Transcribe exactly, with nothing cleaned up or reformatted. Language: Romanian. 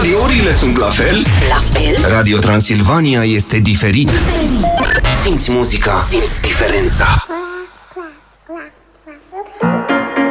Radiourile sunt la fel? La fel? Radio Transilvania este diferit. Simți muzica, simți diferența.